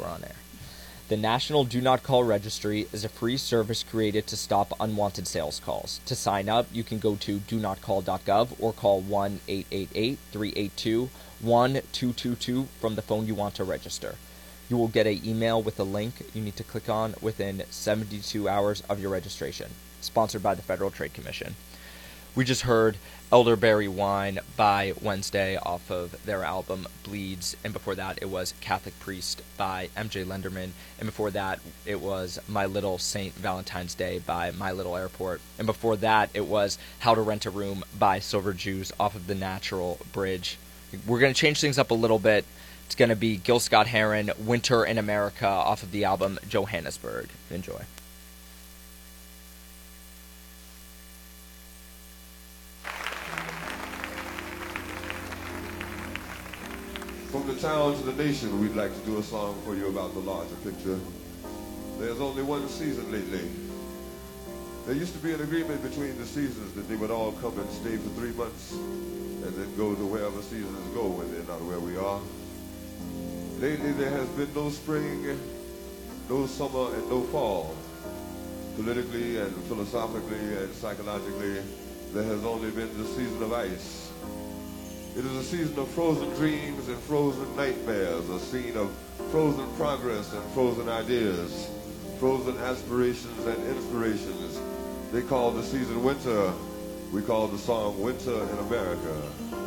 we're on air. The National Do Not Call Registry is a free service created to stop unwanted sales calls. To sign up, you can go to donotcall.gov or call 1-888-382-1222 from the phone you want to register. You will get an email with a link you need to click on within 72 hours of your registration. Sponsored by the Federal Trade Commission. We just heard Elderberry Wine by Wednesday off of their album Bleeds, and before that it was Catholic Priest by MJ Lenderman, and before that it was My Little Saint Valentine's Day by My Little Airport, and before that it was How to Rent a Room by Silver Jews off of The Natural Bridge. We're going to change things up a little bit. It's going to be Gil Scott-Heron, Winter in America off of the album Johannesburg. Enjoy. From the town to the nation, we'd like to do a song for you about the larger picture. There's only one season lately. There used to be an agreement between the seasons that they would all come and stay for 3 months and then go to wherever seasons go when they're not where we are. Lately there has been no spring, no summer, and no fall. Politically and philosophically and psychologically, there has only been the season of ice. It is a season of frozen dreams and frozen nightmares, a scene of frozen progress and frozen ideas, frozen aspirations and inspirations. They call the season winter. We call the song Winter in America.